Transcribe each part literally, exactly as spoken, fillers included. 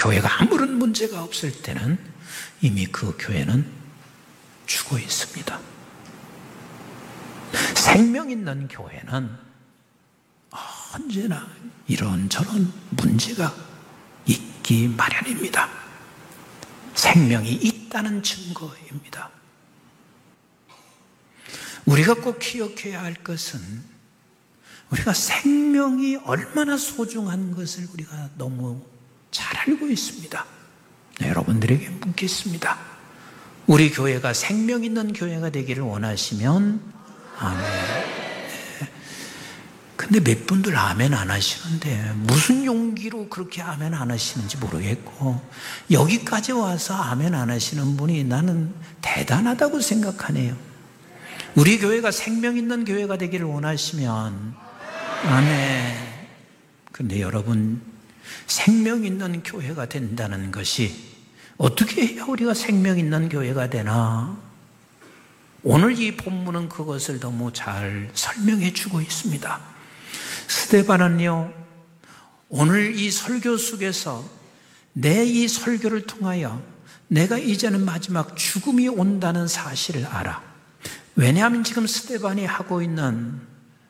교회가 아무런 문제가 없을 때는 이미 그 교회는 죽어 있습니다. 생명 있는 교회는 언제나 이런저런 문제가 있기 마련입니다. 생명이 있다는 증거입니다. 우리가 꼭 기억해야 할 것은 우리가 생명이 얼마나 소중한 것을 우리가 너무 잘 알고 있습니다. 네, 여러분들에게 묻겠습니다. 우리 교회가 생명 있는 교회가 되기를 원하시면 아멘. 네. 근데 몇 분들 아멘 안 하시는데 무슨 용기로 그렇게 아멘 안 하시는지 모르겠고, 여기까지 와서 아멘 안 하시는 분이 나는 대단하다고 생각하네요. 우리 교회가 생명 있는 교회가 되기를 원하시면 아멘. 그런데 여러분, 생명 있는 교회가 된다는 것이 어떻게 해야 우리가 생명 있는 교회가 되나? 오늘 이 본문은 그것을 너무 잘 설명해 주고 있습니다. 스데반은요, 오늘 이 설교 속에서 내 이 설교를 통하여 내가 이제는 마지막 죽음이 온다는 사실을 알아. 왜냐하면 지금 스데반이 하고 있는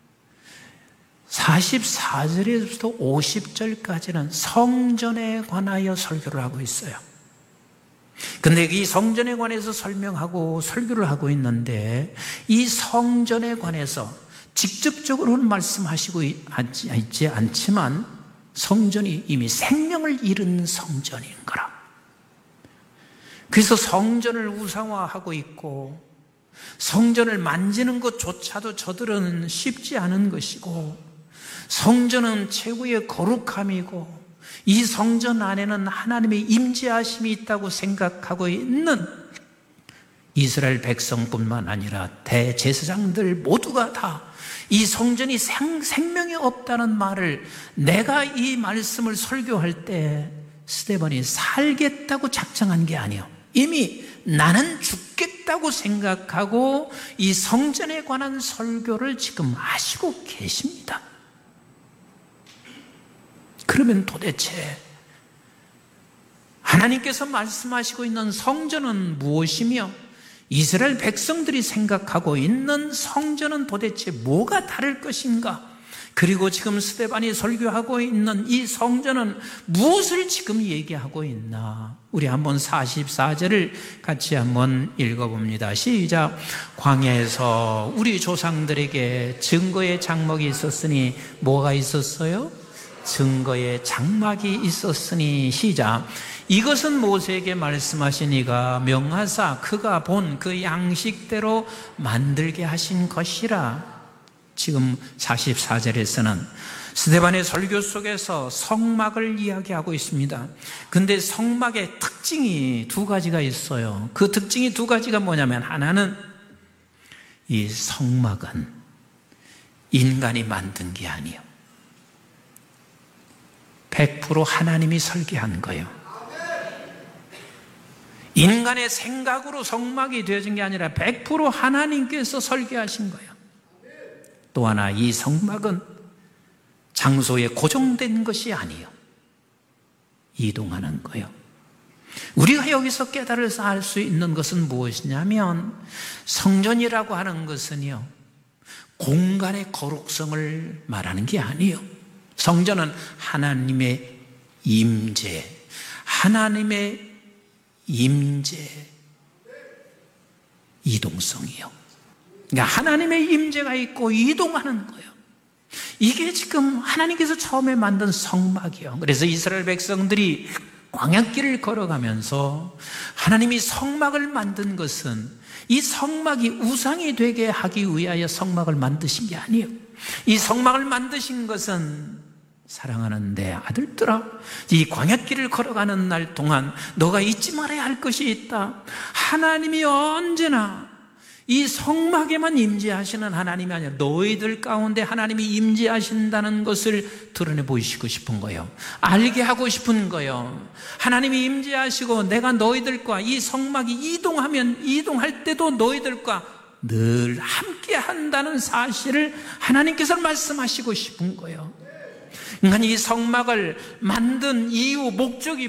사십사 절에서부터 오십 절까지는 성전에 관하여 설교를 하고 있어요. 근데 이 성전에 관해서 설명하고 설교를 하고 있는데, 이 성전에 관해서 직접적으로는 말씀하시고 있지 않지만 성전이 이미 생명을 잃은 성전인 거라. 그래서 성전을 우상화하고 있고 성전을 만지는 것조차도 저들은 쉽지 않은 것이고, 성전은 최고의 거룩함이고 이 성전 안에는 하나님의 임재하심이 있다고 생각하고 있는 이스라엘 백성뿐만 아니라 대제사장들 모두가 다 이 성전이 생, 생명이 없다는 말을, 내가 이 말씀을 설교할 때 스데반이 살겠다고 작정한 게 아니에요. 이미 나는 죽겠다고 생각하고 이 성전에 관한 설교를 지금 하시고 계십니다. 그러면 도대체 하나님께서 말씀하시고 있는 성전은 무엇이며 이스라엘 백성들이 생각하고 있는 성전은 도대체 뭐가 다를 것인가? 그리고 지금 스데반이 설교하고 있는 이 성전은 무엇을 지금 얘기하고 있나? 우리 한번 사십사 절을 같이 한번 읽어봅니다. 시작. 광야에서 우리 조상들에게 증거의 장막이 있었으니 뭐가 있었어요? 증거의 장막이 있었으니. 시작. 이것은 모세에게 말씀하신 이가 명하사 그가 본 그 양식대로 만들게 하신 것이라. 지금 사십사 절에서는 스데반의 설교 속에서 성막을 이야기하고 있습니다. 근데 성막의 특징이 두 가지가 있어요. 그 특징이 두 가지가 뭐냐면, 하나는 이 성막은 인간이 만든 게 아니에요. 백 퍼센트 하나님이 설계한 거예요. 인간의 생각으로 성막이 되어진 게 아니라 백 퍼센트 하나님께서 설계하신 거예요. 또 하나, 이 성막은 장소에 고정된 것이 아니에요. 이동하는 거예요. 우리가 여기서 깨달아서 알 수 있는 것은 무엇이냐면, 성전이라고 하는 것은요, 공간의 거룩성을 말하는 게 아니에요. 성전은 하나님의 임재, 하나님의 임재, 이동성이요. 그러니까 하나님의 임재가 있고 이동하는 거예요. 이게 지금 하나님께서 처음에 만든 성막이요. 그래서 이스라엘 백성들이 광야길을 걸어가면서 하나님이 성막을 만든 것은 이 성막이 우상이 되게 하기 위하여 성막을 만드신 게 아니에요. 이 성막을 만드신 것은, 사랑하는 내 아들들아, 이 광야길을 걸어가는 날 동안 너가 잊지 말아야 할 것이 있다. 하나님이 언제나 이 성막에만 임재하시는 하나님이 아니라 너희들 가운데 하나님이 임재하신다는 것을 드러내 보이시고 싶은 거예요. 알게 하고 싶은 거예요. 하나님이 임재하시고 내가 너희들과 이 성막이 이동하면 이동할 때도 너희들과 늘 함께 한다는 사실을 하나님께서 말씀하시고 싶은 거예요. 그러니까 이 성막을 만든 이유, 목적이